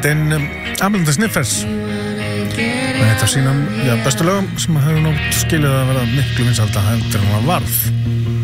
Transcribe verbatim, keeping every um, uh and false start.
hljómsveitin Amanda Sniffers. Þetta er sínum, já, bestu lögum sem hefur nótt skilið að vera miklu vinsælda heldur en hún varð.